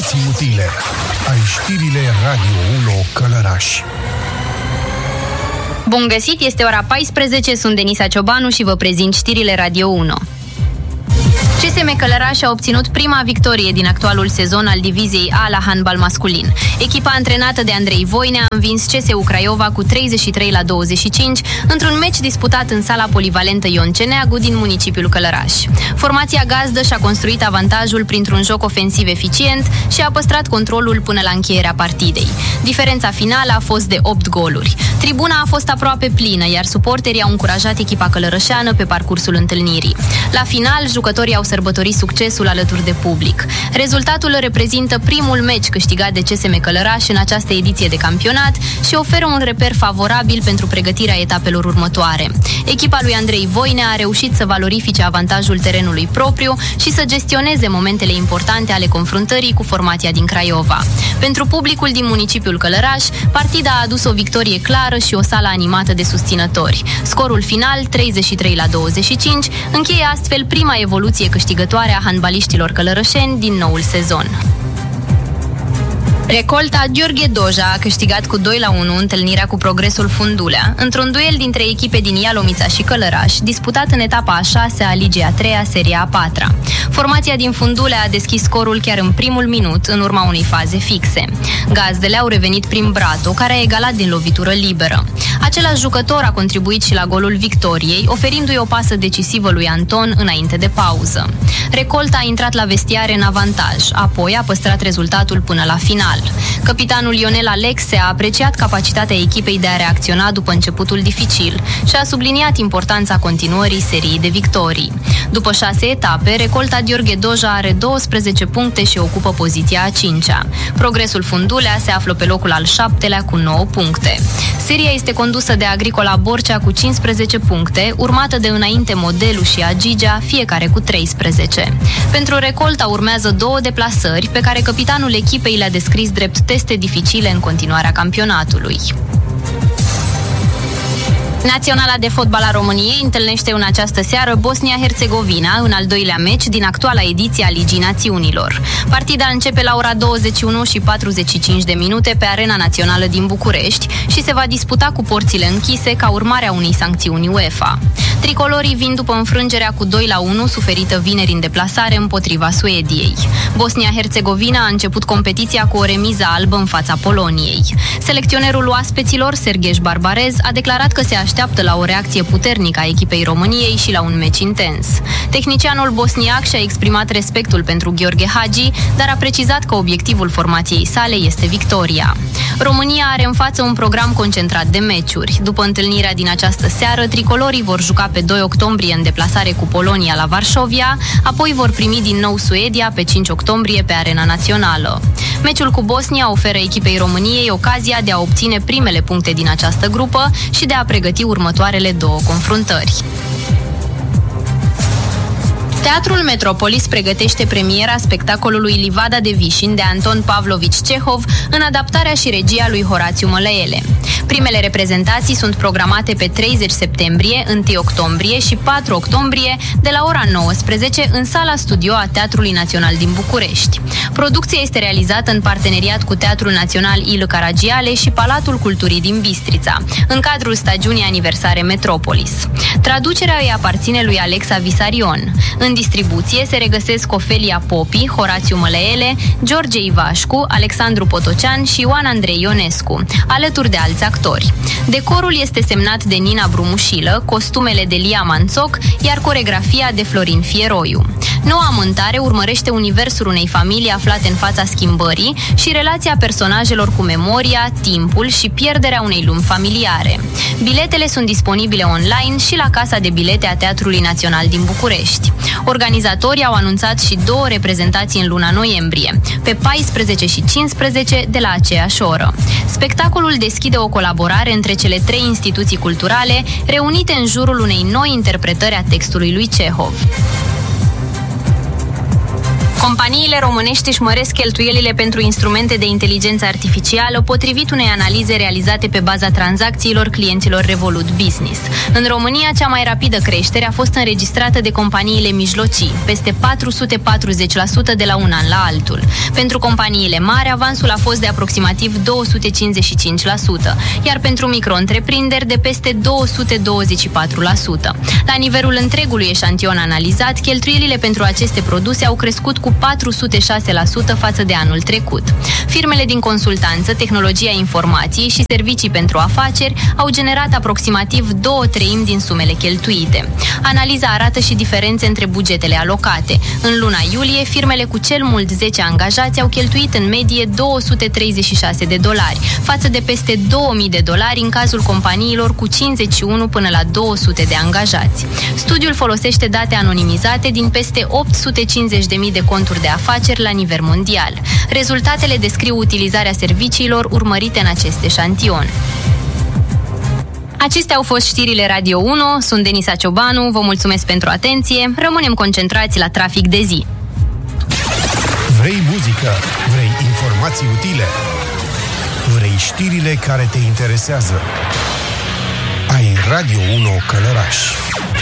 Informații utile. Ai știrile Radio 1 Călăraș. Bun găsit, este ora 14, sunt Denisa Ciobanu și vă prezint știrile Radio 1. CSM Călăraș a obținut prima victorie din actualul sezon al diviziei A la handbal masculin. Echipa antrenată de Andrei Voinea a învins CSU Craiova cu 33-25 într-un meci disputat în sala polivalentă Ion Ceneagu din municipiul Călăraș. Formația gazdă și-a construit avantajul printr-un joc ofensiv eficient și a păstrat controlul până la încheierea partidei. Diferența finală a fost de 8 goluri. Tribuna a fost aproape plină, iar suporterii au încurajat echipa călărășeană pe parcursul întâlnirii. La final, jucătorii au sărbătorit succesul alături de public. Rezultatul reprezintă primul meci câștigat de CSM Călăraș în această ediție de campionat și oferă un reper favorabil pentru pregătirea etapelor următoare. Echipa lui Andrei Voinea a reușit să valorifice avantajul terenului propriu și să gestioneze momentele importante ale confruntării cu formația din Craiova. Pentru publicul din municipiul Călăraș, partida a adus o victorie clară și o sală animată de susținători. Scorul final, 33-25, încheie astfel prima evoluție câștigătoare a handbaliștilor călărășeni din noul sezon. Recolta Gheorghe Doja a câștigat cu 2-1 întâlnirea cu Progresul Fundulea, într-un duel dintre echipe din Ialomița și Călăraș, disputat în etapa a 6-a Ligii a 3-a, seria a 4-a. Formația din Fundulea a deschis scorul chiar în primul minut, în urma unei faze fixe. Gazdele au revenit prin Brato, care a egalat din lovitură liberă. Același jucător a contribuit și la golul victoriei, oferindu-i o pasă decisivă lui Anton înainte de pauză. Recolta a intrat la vestiare în avantaj, apoi a păstrat rezultatul până la final. Capitanul Ionel Alexe a apreciat capacitatea echipei de a reacționa după începutul dificil și a subliniat importanța continuării seriei de victorii. După 6 etape, Recolta Gheorghe Doja are 12 puncte și ocupă poziția a 5-a. Progresul Fundulea se află pe locul al 7-lea cu 9 puncte. Seria este condusă de Agricola Borcea cu 15 puncte, urmată de Înainte Modelu și Agigea, fiecare cu 13. Pentru Recolta urmează 2 deplasări pe care capitanul echipei le-a descris drept teste dificile în continuarea campionatului. Naționala de fotbal a României întâlnește în această seară Bosnia-Herzegovina în al doilea meci din actuala ediție a Ligii Națiunilor. Partida începe la ora 21:45 pe Arena Națională din București și se va disputa cu porțile închise ca urmare a unei sancțiuni UEFA. Tricolorii vin după înfrângerea cu 2-1 suferită vineri în deplasare împotriva Suediei. Bosnia-Herzegovina a început competiția cu o remiză albă în fața Poloniei. Selecționerul oaspeților, Serghej Barbarez, a declarat că se așteaptă la o reacție puternică a echipei României și la un meci intens. Tehnicianul bosniac și-a exprimat respectul pentru Gheorghe Hagi, dar a precizat că obiectivul formației sale este victoria. România are în față un program concentrat de meciuri. După întâlnirea din această seară, tricolorii vor juca pe 2 octombrie în deplasare cu Polonia la Varșovia, apoi vor primi din nou Suedia pe 5 octombrie pe Arena Națională. Meciul cu Bosnia oferă echipei României ocazia de a obține primele puncte din această grupă și de a pregăti următoarele 2 confruntări. Teatrul Metropolis pregătește premiera spectacolului Livada de Vișin de Anton Pavlovici Cehov în adaptarea și regia lui Horațiu Mălăele. Primele reprezentații sunt programate pe 30 septembrie, 1 octombrie și 4 octombrie de la ora 19 în sala studio a Teatrului Național din București. Producția este realizată în parteneriat cu Teatrul Național Il Caragiale și Palatul Culturii din Bistrița, în cadrul stagiunii aniversare Metropolis. Traducerea îi aparține lui Alexa Visarion. În distribuție se regăsesc Ofelia Popi, Horațiu Mălăele, George Ivașcu, Alexandru Potocean și Ioan Andrei Ionescu, alături de alți actori. Decorul este semnat de Nina Brumușilă, costumele de Lia Manțoc, iar coregrafia de Florin Fieroiu. Noua montare urmărește universul unei familii aflate în fața schimbării și relația personajelor cu memoria, timpul și pierderea unei lumi familiare. Biletele sunt disponibile online și la Casa de Bilete a Teatrului Național din București. Organizatorii au anunțat și 2 reprezentații în luna noiembrie, pe 14 și 15 de la aceeași oră. Spectacolul deschide o colaborare între cele 3 instituții culturale reunite în jurul unei noi interpretări a textului lui Cehov. Companiile românești își măresc cheltuielile pentru instrumente de inteligență artificială, potrivit unei analize realizate pe baza tranzacțiilor clienților Revolut Business. În România, cea mai rapidă creștere a fost înregistrată de companiile mijlocii, peste 440% de la un an la altul. Pentru companiile mari, avansul a fost de aproximativ 255%, iar pentru micro-întreprinderi de peste 224%. La nivelul întregului eșantion analizat, cheltuielile pentru aceste produse au crescut cu 406% față de anul trecut. Firmele din consultanță, tehnologia informației și servicii pentru afaceri au generat aproximativ 2/3 din sumele cheltuite. Analiza arată și diferențe între bugetele alocate. În luna iulie, firmele cu cel mult 10 angajați au cheltuit în medie $236, față de peste $2000 în cazul companiilor cu 51 până la 200 de angajați. Studiul folosește date anonimizate din peste 850.000 de conturi de afaceri la nivel mondial. Rezultatele descriu utilizarea serviciilor urmărite în acest eșantion. Acestea au fost știrile Radio 1, sunt Denisa Ciobanu, vă mulțumesc pentru atenție, rămânem concentrați la trafic de zi. Vrei muzică? Vrei informații utile? Vrei știrile care te interesează? Ai Radio 1 Călăraș.